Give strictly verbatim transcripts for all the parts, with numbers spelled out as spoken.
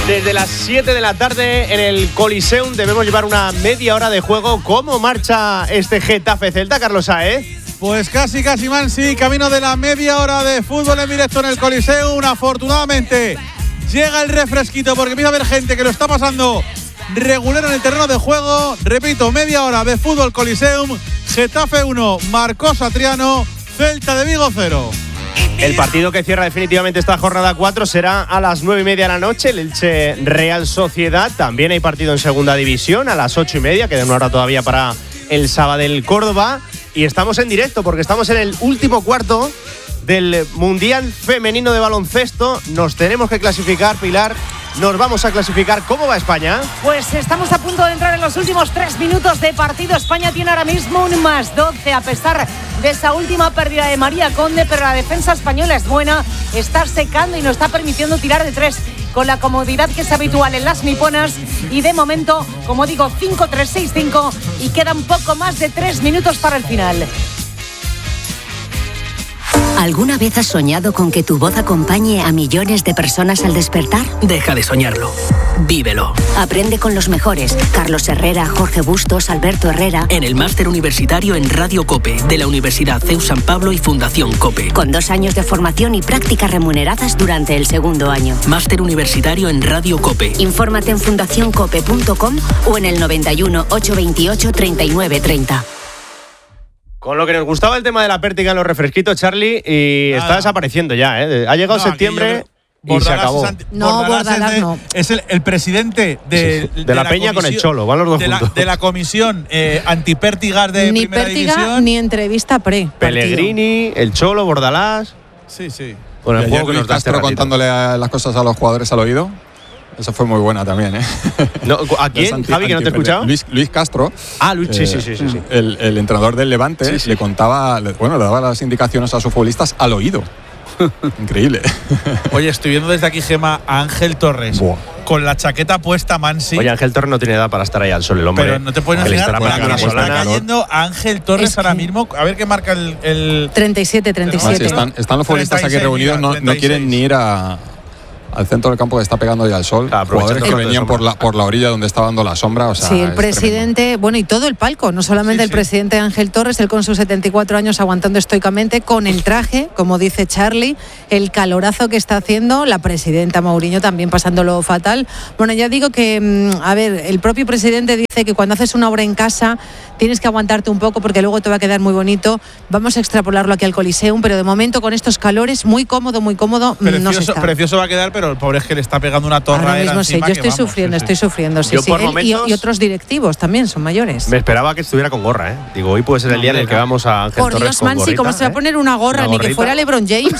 Desde las siete de la tarde en el Coliseum debemos llevar una media hora de juego. ¿Cómo marcha este Getafe Celta, Carlos Saez? Pues casi, casi, Mansi, camino de la media hora de fútbol en directo en el Coliseum. Afortunadamente llega el refresquito porque empieza a haber gente que lo está pasando regular en el terreno de juego. Repito, media hora de fútbol Coliseum. Getafe uno, Marcos Satriano, Celta de Vigo cero. El partido que cierra definitivamente esta jornada cuatro será a las nueve y media de la noche, el Elche Real Sociedad. También hay partido en segunda división a las ocho y media, queda una hora todavía para el Sabadell Córdoba. Y estamos en directo porque estamos en el último cuarto del Mundial Femenino de Baloncesto. Nos tenemos que clasificar, Pilar. Nos vamos a clasificar. ¿Cómo va España? Pues estamos a punto de entrar en los últimos tres minutos de partido. España tiene ahora mismo un más doce a pesar de esa última pérdida de María Conde, pero la defensa española es buena, está secando y nos está permitiendo tirar de tres con la comodidad que es habitual en las niponas. Y de momento, como digo, cinco tres seis cinco y quedan poco más de tres minutos para el final. ¿Alguna vez has soñado con que tu voz acompañe a millones de personas al despertar? Deja de soñarlo. Vívelo. Aprende con los mejores. Carlos Herrera, Jorge Bustos, Alberto Herrera. En el Máster Universitario en Radio COPE de la Universidad C E U San Pablo y Fundación COPE. Con dos años de formación y prácticas remuneradas durante el segundo año. Máster Universitario en Radio COPE. Infórmate en fundación cope punto com o en el noventa y uno, ochocientos veintiocho, treinta y nueve treinta. Con lo que nos gustaba el tema de la pértiga en los refresquitos, Charlie, y Nada. está desapareciendo ya, ¿eh? Ha llegado no, septiembre y se acabó. Es anti- no, Bordalás, Bordalás es, de, no. es el, el presidente de, sí, sí. de, de la, la Peña con el Cholo, van los dos de juntos. La, de la comisión eh, antipértigas de ni primera pértiga, división. ni entrevista pre. Pellegrini, el Cholo, Bordalás. Sí, sí. Con el juego que nos da Castro este contándole a las cosas a los jugadores al oído. Esa fue muy buena también, ¿eh? No, ¿a quién, anti, Javi, que no te he escuchado? Luis, Luis Castro. Ah, Luis, sí, eh, sí, sí, sí, sí. El, el entrenador del Levante sí, sí. le contaba, le, bueno, le daba las indicaciones a sus futbolistas al oído. Increíble. Oye, estoy viendo desde aquí, Gema, a Ángel Torres. Buah. Con la chaqueta puesta, Mansi. Oye, Ángel Torres no tiene edad para estar ahí al sol, el hombre. Pero no te puedes imaginar la que está cayendo a Ángel Torres es ahora que mismo. A ver qué marca el… el treinta y siete, treinta y siete. Mansi, están, están los futbolistas aquí reunidos, no, no quieren ni ir a… al centro del campo que está pegando ya el sol, ah, jugadores que venían por la, por la orilla donde estaba dando la sombra. O sea, sí, el presidente, tremendo. Bueno, y todo el palco, no solamente sí, el sí. presidente Ángel Torres, él con sus setenta y cuatro años aguantando estoicamente, con el traje, como dice Charlie, el calorazo que está haciendo, la presidenta Mourinho también pasándolo fatal. Bueno, ya digo que, a ver, el propio presidente dice que cuando haces una obra en casa tienes que aguantarte un poco porque luego te va a quedar muy bonito. Vamos a extrapolarlo aquí al Coliseum, pero de momento con estos calores, muy cómodo, muy cómodo, precioso, no se está. Precioso va a quedar, pero el pobre es que le está pegando una torre. Ahora mismo sí, yo estoy vamos, sufriendo, sí, estoy sufriendo. Sí, yo sí, por él momentos, y, y otros directivos también son mayores. Me esperaba que estuviera con gorra, ¿eh? Digo, hoy puede ser el día en el que vamos a Ángel por Torres Dios, con Mansi, gorrita, ¿cómo se va a poner una gorra? ¿Una Ni que fuera LeBron James.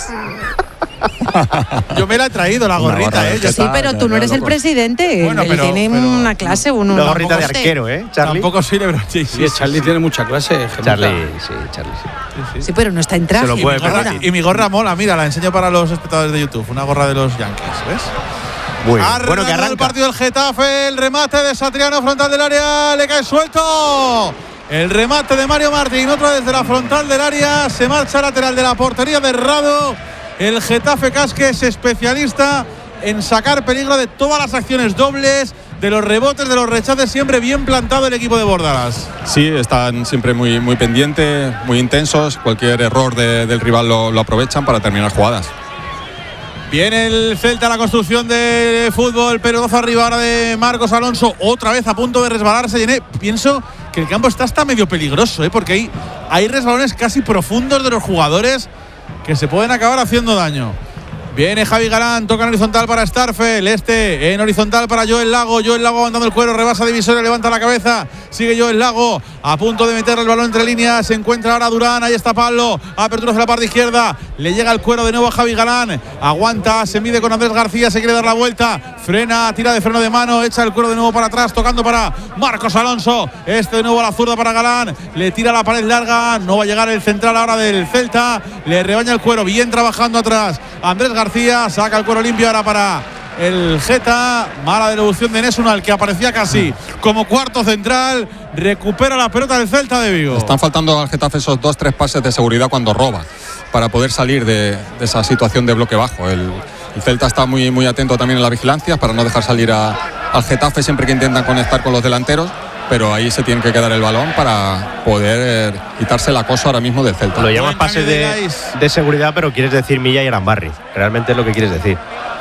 Yo me la he traído la gorrita, gorra, ¿eh? Sí, está, pero tú no eres el presidente. Bueno, él pero, tiene pero, una clase, un, una gorrita de arquero, ¿eh, Charlie? Tampoco soy LeBron James. Sí, Charlie tiene mucha clase. Charlie, sí, Charlie, sí. Sí, sí. Sí, pero no está en traje. Se lo puede y, mi gorra, y mi gorra mola, mira, la enseño para los espectadores de YouTube. Una gorra de los Yankees, ¿ves? Muy bien. Bueno, que arranca el partido del Getafe, el remate de Satriano frontal del área, le cae suelto. El remate de Mario Martín, otra desde la frontal del área, se marcha lateral de la portería de Rado. El Getafe Casque es especialista en sacar peligro de todas las acciones dobles, de los rebotes, de los rechaces, siempre bien plantado el equipo de Bordalás. Sí, están siempre muy, muy pendientes, muy intensos, cualquier error de, del rival lo, lo aprovechan para terminar jugadas. Viene el Celta a la construcción de fútbol, pelotazo arriba ahora de Marcos Alonso, otra vez a punto de resbalarse. Llené. Pienso que el campo está hasta medio peligroso, ¿eh? Porque hay, hay resbalones casi profundos de los jugadores que se pueden acabar haciendo daño. Viene Javi Galán, toca en horizontal para Starfel, este en horizontal para Joel Lago, Joel Lago aguantando el cuero, rebasa divisoria, levanta la cabeza, sigue Joel Lago, a punto de meter el balón entre líneas, se encuentra ahora Durán, ahí está Pablo, apertura hacia la parte izquierda, le llega el cuero de nuevo a Javi Galán, aguanta, se mide con Andrés García, se quiere dar la vuelta, frena, tira de freno de mano, echa el cuero de nuevo para atrás, tocando para Marcos Alonso, este de nuevo a la zurda para Galán, le tira la pared larga, no va a llegar el central ahora del Celta, le rebaña el cuero, bien trabajando atrás, Andrés García, saca el cuero limpio ahora para el Geta, mala devolución de Nesunal que aparecía casi como cuarto central, recupera la pelota del Celta de Vigo. Están faltando al Getafe esos dos, tres pases de seguridad cuando roba, para poder salir de, de esa situación de bloque bajo. El, El Celta está muy, muy atento también en las vigilancias para no dejar salir a, al Getafe siempre que intentan conectar con los delanteros, pero ahí se tiene que quedar el balón para poder eh, quitarse el acoso ahora mismo del Celta. Lo llamas pase de, de seguridad, pero quieres decir Milla y Arambarri. Realmente es lo que quieres decir.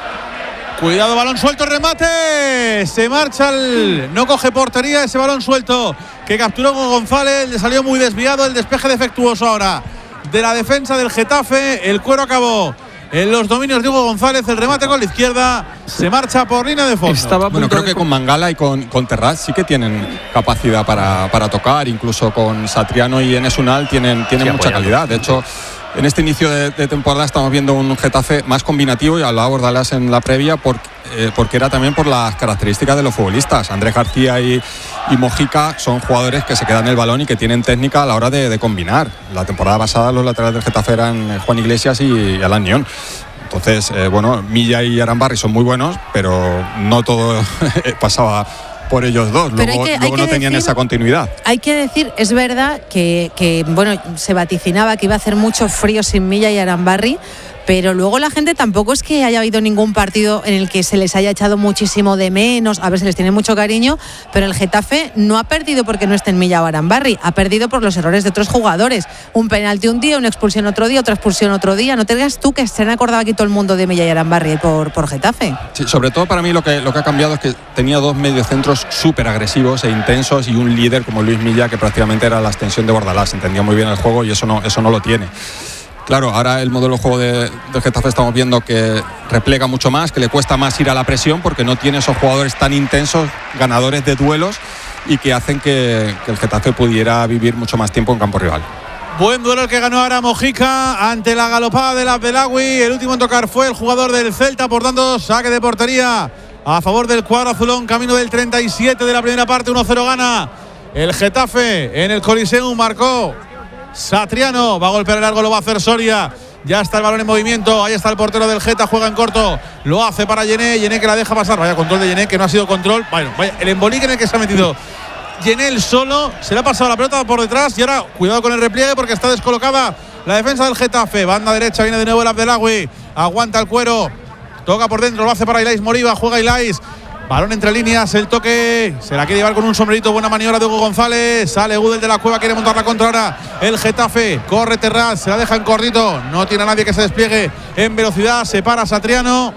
Cuidado, balón suelto, remate. Se marcha el. No coge portería ese balón suelto que capturó con González. Le salió muy desviado. El despeje defectuoso ahora de la defensa del Getafe. El cuero acabó en los dominios de Hugo González. El remate con la izquierda. Se marcha por línea de fondo. Estaba bueno, creo que con Mangala y con, con Terraz sí que tienen capacidad para, para tocar. Incluso con Satriano y Enes Unal tienen, tienen sí, mucha calidad. De hecho, en este inicio de, de temporada estamos viendo un Getafe más combinativo, y hablaba Bordalás en la previa, porque, eh, porque era también por las características de los futbolistas. Andrés García y, y Mojica son jugadores que se quedan el balón y que tienen técnica a la hora de, de combinar. La temporada pasada los laterales del Getafe eran Juan Iglesias y, y Alain Nión. Entonces, eh, bueno, Milla y Arambarri son muy buenos, pero no todo pasaba por ellos dos, pero luego, que, luego no tenían decir, esa continuidad. Hay que decir, es verdad que, que bueno, se vaticinaba que iba a hacer mucho frío sin Milla y Arambarri, pero luego la gente tampoco es que haya habido ningún partido en el que se les haya echado muchísimo de menos. A ver, se les tiene mucho cariño, pero el Getafe no ha perdido porque no estén Milla o Arambarri, ha perdido por los errores de otros jugadores. Un penalti un día, una expulsión otro día, otra expulsión otro día. No te digas tú que se han acordado aquí todo el mundo de Milla y Arambarri por, por Getafe. Sí, sobre todo para mí lo que, lo que ha cambiado es que tenía dos mediocentros súper agresivos e intensos y un líder como Luis Milla, que prácticamente era la extensión de Bordalás. Entendía muy bien el juego y eso no, eso no lo tiene. Claro, ahora el modelo de juego de, del Getafe estamos viendo que replega mucho más, que le cuesta más ir a la presión porque no tiene esos jugadores tan intensos, ganadores de duelos, y que hacen que, que el Getafe pudiera vivir mucho más tiempo en campo rival. Buen duelo el que ganó ahora Mojica ante la galopada del Abdelawi. El último en tocar fue el jugador del Celta, por tanto, saque de portería a favor del cuadro azulón, camino del treinta y siete de la primera parte. uno cero gana el Getafe en el Coliseum. Marcó Satriano, va a golpear el largo, lo va a hacer Soria. Ya está el balón en movimiento, ahí está el portero del Geta, juega en corto, lo hace para Yené, Yené que la deja pasar. Vaya control de Yené, que no ha sido control. Bueno, vaya, el embolique en el que se ha metido Yené el solo, se le ha pasado la pelota por detrás y ahora cuidado con el repliegue porque está descolocada la defensa del Getafe. Banda derecha, viene de nuevo el Abdelawi, aguanta el cuero, toca por dentro, lo hace para Ilais Moriba, juega Ilais. Balón entre líneas, el toque, se la quiere llevar con un sombrerito, buena maniobra de Hugo González, sale Gudel de la Cueva, quiere montar la contra ahora el Getafe, corre Terraz, se la deja en cortito, no tiene a nadie que se despliegue en velocidad, se para Satriano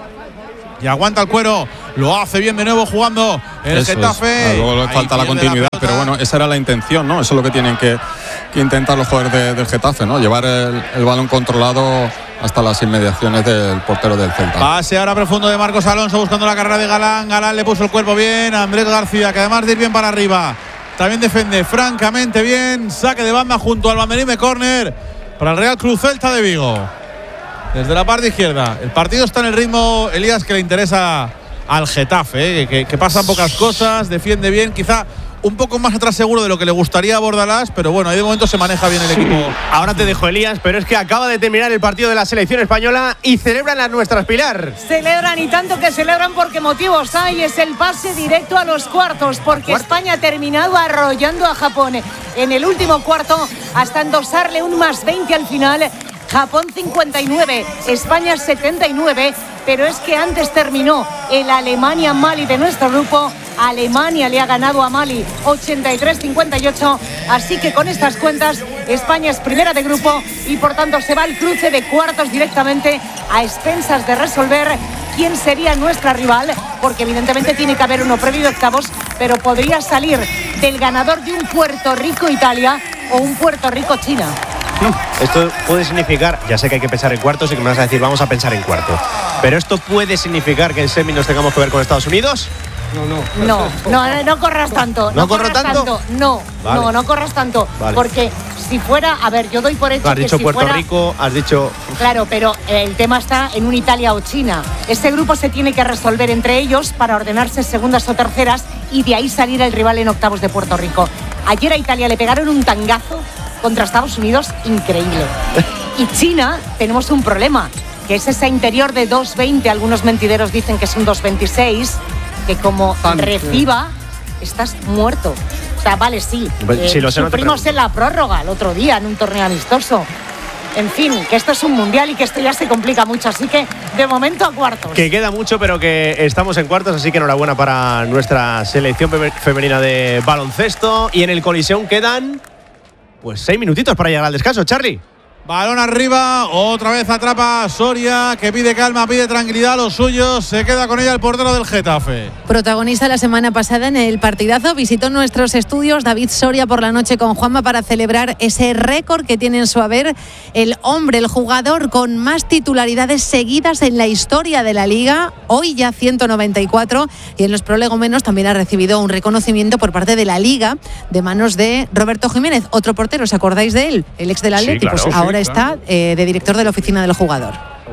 y aguanta el cuero, lo hace bien de nuevo jugando el Eso Getafe. Es. Luego le falta la continuidad, la pero bueno, esa era la intención, ¿no? Eso es lo que tienen que, que intentar los jugadores de, del Getafe, ¿no? Llevar el, el balón controlado hasta las inmediaciones del portero del Celta. Pase ahora profundo de Marcos Alonso buscando la carrera de Galán. Galán le puso el cuerpo bien a Andrés García, que además de ir bien para arriba, también defiende francamente bien. Saque de banda junto al banderín de córner para el Real Club Celta de Vigo. Desde la parte izquierda. El partido está en el ritmo, Elías, que le interesa al Getafe, ¿eh? que, que pasan pocas cosas, defiende bien, quizá un poco más atrás seguro de lo que le gustaría a Bordalás, pero bueno, ahí de momento se maneja bien el equipo. Ahora te dejo, Elías, pero es que acaba de terminar el partido de la selección española y celebran las nuestras, Pilar. Celebran y tanto que celebran porque motivos hay, es el pase directo a los cuartos, porque ¿Cuarto? España ha terminado arrollando a Japón en el último cuarto hasta endosarle un más veinte al final. Japón cincuenta y nueve, España setenta y nueve, pero es que antes terminó el Alemania-Mali de nuestro grupo. Alemania le ha ganado a Mali ochenta y tres cincuenta y ocho, así que con estas cuentas España es primera de grupo y por tanto se va al cruce de cuartos directamente, a expensas de resolver quién sería nuestra rival, porque evidentemente tiene que haber uno previo de octavos, pero podría salir del ganador de un Puerto Rico-Italia o un Puerto Rico-China. Esto puede significar, ya sé que hay que pensar en cuartos y que me vas a decir vamos a pensar en cuarto, pero esto puede significar que en semis nos tengamos que ver con Estados Unidos. No, no. No, no, no corras tanto. ¿No, ¿No corro tanto? tanto? No, vale. no, no corras tanto. Vale. Porque si fuera, a ver, yo doy por hecho has que dicho si Puerto fuera, Rico, has dicho. Claro, pero el tema está en un Italia o China. Este grupo se tiene que resolver entre ellos para ordenarse segundas o terceras y de ahí salir el rival en octavos de Puerto Rico. Ayer a Italia le pegaron un tangazo contra Estados Unidos increíble. Y China tenemos un problema, que es esa interior de dos veinte, algunos mentideros dicen que es un dos veintiséis, que como reciba, estás muerto. O sea, vale, sí. Pues, eh, si lo sé, sufrimos no en la prórroga el otro día en un torneo amistoso. en fin, que esto es un mundial y que esto ya se complica mucho, así que de momento a cuartos. Que queda mucho, pero que estamos en cuartos, así que enhorabuena para nuestra selección femenina de baloncesto. Y en el Coliseum quedan pues seis minutitos para llegar al descanso, Charlie. Balón arriba, otra vez atrapa Soria, que pide calma, pide tranquilidad a los suyos. Se queda con ella el portero del Getafe. Protagonista la semana pasada en el partidazo, visitó nuestros estudios David Soria por la noche con Juanma para celebrar ese récord que tiene en su haber el hombre, el jugador con más titularidades seguidas en la historia de la Liga, hoy ya ciento noventa y cuatro, y en los prolegómenos también ha recibido un reconocimiento por parte de la Liga de manos de Roberto Jiménez, otro portero, ¿os acordáis de él? El ex del Atleti, sí, claro. Pues ahora está eh, de director de la oficina del jugador.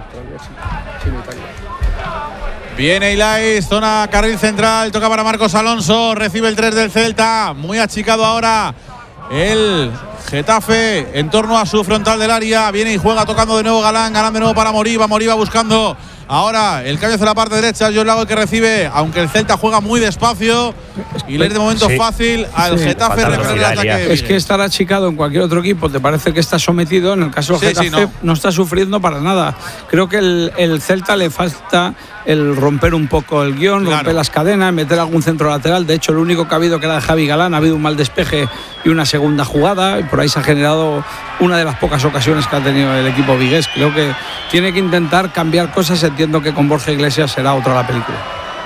Viene Ilais, zona carril central, toca para Marcos Alonso, recibe el tres del Celta, muy achicado ahora el Getafe en torno a su frontal del área, viene y juega tocando de nuevo Galán, Galán de nuevo para Moriba, Moriba buscando ahora el cambio hacia la parte derecha, John Lago el que recibe, aunque el Celta juega muy despacio y le es de momento sí. fácil al sí. Getafe repeler el ataque. Es que estar achicado en cualquier otro equipo te parece que está sometido, en el caso del sí, Getafe sí, no. no está sufriendo para nada. Creo que el, el Celta le falta el romper un poco el guión, claro. romper las cadenas, meter algún centro lateral. De hecho, el único que ha habido que era de Javi Galán, ha habido un mal despeje y una segunda jugada, y por ahí se ha generado una de las pocas ocasiones que ha tenido el equipo vigués. Creo que tiene que intentar cambiar cosas. Entiendo que con Borja Iglesias será otra la película.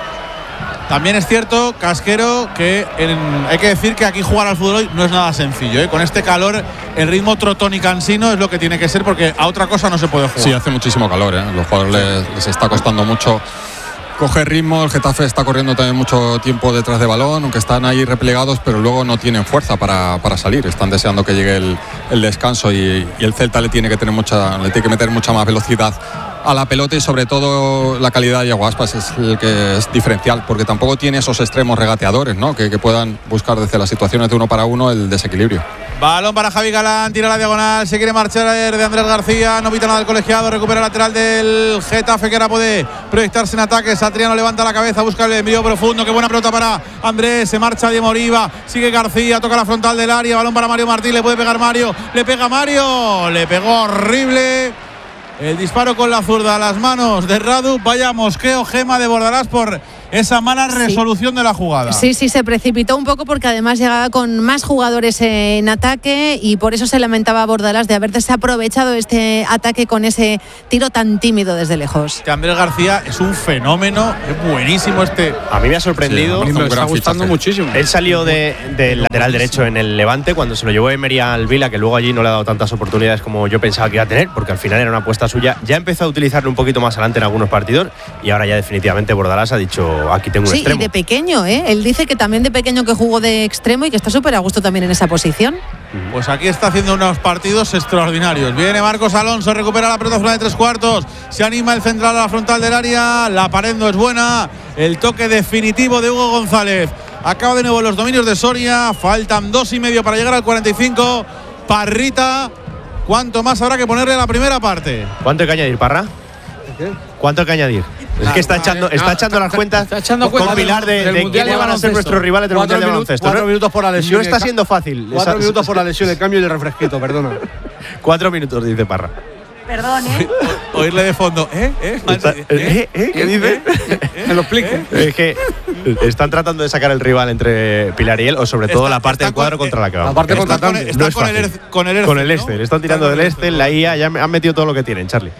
También es cierto, Casquero, que en, hay que decir que aquí jugar al fútbol hoy no es nada sencillo, ¿eh? Con este calor, el ritmo trotón y cansino es lo que tiene que ser, porque a otra cosa no se puede jugar. Sí, hace muchísimo calor, ¿eh? Los jugadores les, les está costando mucho coger ritmo. El Getafe está corriendo también mucho tiempo detrás de balón, aunque están ahí replegados, pero luego no tienen fuerza para, para salir. Están deseando que llegue el, el descanso y, y el Celta le tiene que tener mucha, le tiene que meter mucha más velocidad a la pelota, y sobre todo la calidad de Iago Aspas es el que es diferencial, porque tampoco tiene esos extremos regateadores, ¿no? que, que puedan buscar desde las situaciones de uno para uno el desequilibrio. Balón para Javi Galán, tira la diagonal, se quiere marchar de Andrés García, no pita nada del colegiado, recupera lateral del Getafe que ahora puede proyectarse en ataque. Satriano levanta la cabeza, busca el envío profundo, qué buena pelota para Andrés, se marcha de Moriba, sigue García, toca la frontal del área, balón para Mario Martín, le puede pegar Mario, le pega Mario, le pegó horrible. El disparo con la zurda a las manos de Radu. Vaya mosqueo, Gema de Bordalás, por esa mala resolución sí. de la jugada. Sí, sí, se precipitó un poco porque además llegaba con más jugadores en ataque, y por eso se lamentaba Bordalás de haber desaprovechado este ataque con ese tiro tan tímido desde lejos. Que Andrés García es un fenómeno, es buenísimo este. A mí me ha sorprendido. Sí, a mí me está gustando muchísimo. Él salió de, del lateral derecho en el Levante cuando se lo llevó Emery al Vila, que luego allí no le ha dado tantas oportunidades como yo pensaba que iba a tener, porque al final era una apuesta suya. Ya empezó a utilizarlo un poquito más adelante en algunos partidos, y ahora ya definitivamente Bordalás ha dicho: aquí tengo un sí, extremo. Sí, y de pequeño, ¿eh? Él dice que también de pequeño que jugó de extremo y que está súper a gusto también en esa posición. Pues aquí está haciendo unos partidos extraordinarios. Viene Marcos Alonso, recupera la pelota final de tres cuartos, se anima el central a la frontal del área, la pared no es buena, el toque definitivo de Hugo González. Acaba de nuevo los dominios de Soria, faltan dos y medio para llegar al cuarenta y cinco. Parrita, ¿cuánto más habrá que ponerle a la primera parte? ¿Cuánto hay que añadir, Parra? ¿Qué? ¿Cuánto hay que añadir? Es que está echando, está echando las cuentas está echando con cuenta Pilar de, de, de quiénes van a ser nuestros rivales del Mundial de Baloncesto. Cuatro minutos por la lesión. No está siendo fácil. Cuatro minutos por la lesión, el cambio y el refresquito, perdona. Cuatro minutos, dice Parra. Perdón, ¿eh? Oírle de fondo. ¿Eh? ¿Eh? Está, ¿Eh? ¿Eh? ¿Eh? ¿Qué dice? Me lo explique. ¿Eh? Es que están tratando de sacar el rival entre Pilar y él, o sobre todo está, la parte del cuadro con, contra la que vamos. La parte está con, está no con, el, con el Erce. Con el Este. Le están tirando del Este, la I A, ya han metido todo lo que tienen, Charlie.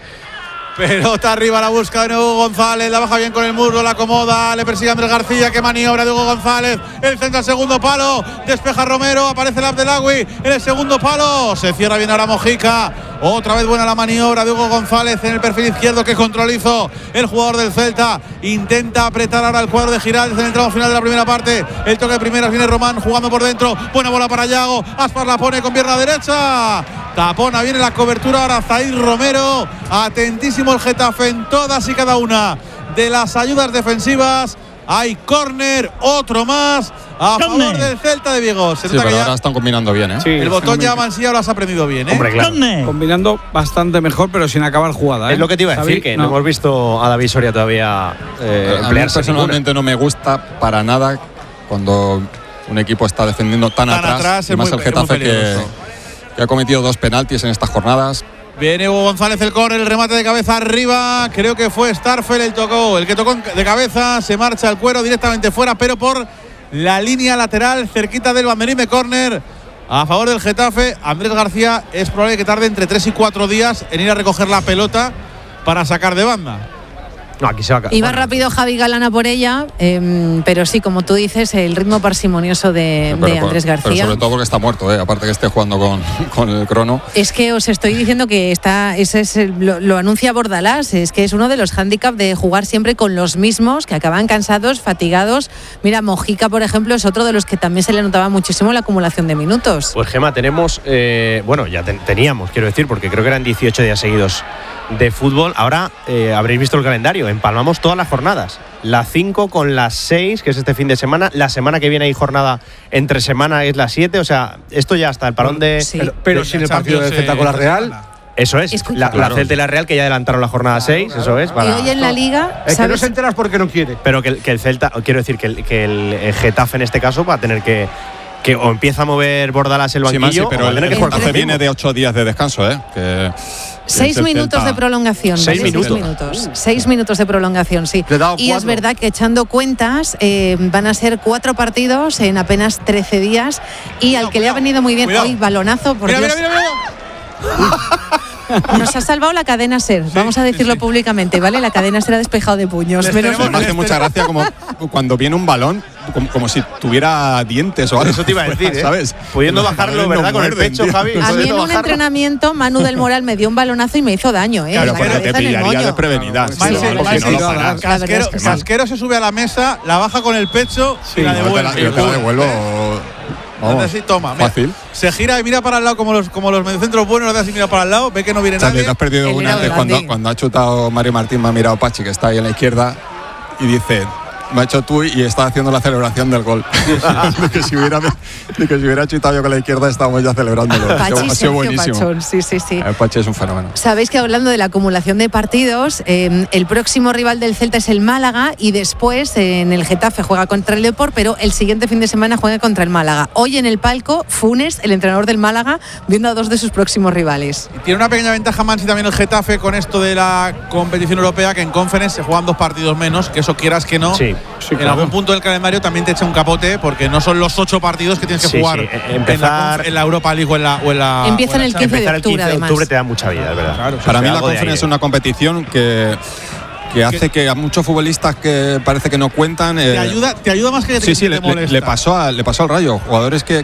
Pelota arriba, la busca de nuevo González, la baja bien con el muslo, la acomoda, le persigue Andrés García, que maniobra de Hugo González, el centro al segundo palo, despeja Romero, aparece el Abdelagui en el segundo palo, se cierra bien ahora Mojica, otra vez buena la maniobra de Hugo González en el perfil izquierdo, que control hizo el jugador del Celta, intenta apretar ahora el cuadro de Giraldez en el tramo final de la primera parte, el toque de primeras, viene Román jugando por dentro, buena bola para Yago, Aspas la pone con pierna derecha, tapona, viene la cobertura ahora Zaid Romero, atentísimo el Getafe en todas y cada una de las ayudas defensivas. Hay córner, otro más a corner. favor del Celta de Vigo. Se sí, pero ahora están combinando bien, ¿eh? Sí, el botón ya Mansilla lo has aprendido bien, ¿eh? Hombre, claro. Combinando bastante mejor, pero sin acabar jugada, ¿eh? Es lo que te iba a decir, ¿Sabi? que no. no hemos visto a David Soria todavía eh, a emplearse. A mí personalmente ninguna. no me gusta para nada cuando un equipo está defendiendo tan, tan atrás, atrás y más muy, el Getafe que, que ha cometido dos penaltis en estas jornadas. Viene Hugo González, el córner, el remate de cabeza arriba. Creo que fue Starfel el tocó. El que tocó de cabeza, se marcha el cuero directamente fuera, pero por la línea lateral, cerquita del banderín de córner. A favor del Getafe, Andrés García es probable que tarde entre tres y cuatro días en ir a recoger la pelota para sacar de banda. No, aquí se va a Iba bueno. rápido Javi Galana por ella, eh, pero sí, como tú dices, el ritmo parsimonioso de, Pero, de Andrés pero, García. Pero sobre todo porque está muerto, ¿eh? Aparte que esté jugando con, con el crono. Es que os estoy diciendo que está, ese es el, lo, lo anuncia Bordalás, es que es uno de los hándicaps de jugar siempre con los mismos, que acaban cansados, fatigados. Mira, Mojica, por ejemplo, es otro de los que también se le notaba muchísimo la acumulación de minutos. Pues Gema, tenemos, eh, bueno, ya ten, teníamos, quiero decir, porque creo que eran dieciocho días seguidos de fútbol. Ahora eh, habréis visto el calendario, empalmamos todas las jornadas, las cinco con las seis, que es este fin de semana. La semana que viene hay jornada entre semana, es la siete. O sea, esto ya está, el parón de. Sí. Pero, pero sin el partido de Celta con la Real. Eso es, Escucha, la, claro. la Celta y la Real, que ya adelantaron la jornada seis, eso es. Para, Y hoy en la Liga, Es que no ¿sabes? se enteras porque no quiere. pero que, el- que el Celta, quiero decir, que el, que el Getafe en este caso va a tener que. Que o empieza a mover Bordalás el Sí, banquillo, Maxi, o pero va a el tener que jugar Getafe con viene ritmo. de ocho días de descanso, ¿eh? Que, Seis el minutos Celta- de prolongación. Seis ¿vale? minutos. Seis minutos. Seis minutos de prolongación, sí. Le he dado Y es cuatro. verdad que echando cuentas eh, van a ser cuatro partidos en apenas trece días. Y al que le ha venido muy bien cuidado. hoy, balonazo, por Mira, Dios, mira, mira, mira. nos ha salvado la cadena SER. Vamos a decirlo públicamente, ¿vale? La cadena SER ha despejado de puños. Les Menos tenemos- Me hace mucha gracia como cuando viene un balón, como, como si tuviera dientes o algo. Eso te iba a decir, ¿eh? ¿Sabes? Pudiendo Los bajarlo, balones ¿verdad? no Con el muerden, pecho, tío. Javi. A mí en Pudiendo un bajarlo. entrenamiento, Manu del Moral me dio un balonazo y me hizo daño, ¿eh? Claro, En la porque te cabeza, en el pillaría moño. desprevenida. Mal Sí, se- no, mal porque se no lo hizo. paras. La verdad Casquero, es que sí. Casquero se sube a la mesa, la baja con el pecho y la No, te devuelve. la- yo te la devuelvo. Vamos, Entonces, sí, toma, mira. fácil. Se gira y mira para el lado como los, como los mediocentros buenos, le da así, mira para el lado, ve que no viene Charlie, nadie. te has perdido Él una era antes grande. cuando, cuando ha chutado Mario Martín, me ha mirado Pachi, que está ahí en la izquierda, y dice, me ha hecho tú y está haciendo la celebración del gol. de, que si hubiera, de que si hubiera chutado yo con la izquierda, estábamos ya celebrándolo. Pachi, ha sido Sergio buenísimo. Pachón, sí, sí, sí. El Pachi es un fenómeno. Sabéis que hablando de la acumulación de partidos, eh, el próximo rival del Celta es el Málaga y después eh, en el Getafe juega contra el Depor, pero el siguiente fin de semana juega contra el Málaga. Hoy en el palco, Funes, el entrenador del Málaga, viendo a dos de sus próximos rivales. Y tiene una pequeña ventaja Mansi también el Getafe con esto de la competición europea, que en Conference se juegan dos partidos menos, que eso quieras que no. Sí, en claro. algún punto del calendario también te echa un capote, porque no son los ocho partidos que tienes que Sí, jugar sí, eh, en, empezar- la, conf- en la Europa League o en la. O en la Empieza o en en la el quince de Empezar el octubre, quince de además. octubre te da mucha vida, es verdad. Claro. Para Sí, mí la algo de Conference aire. es una competición que, que hace que a muchos futbolistas que parece que no cuentan… Te eh, ayuda, te ayuda más que Sí, sí, que le, te le- molesta. le pasó a- le pasó al Rayo. Jugadores que,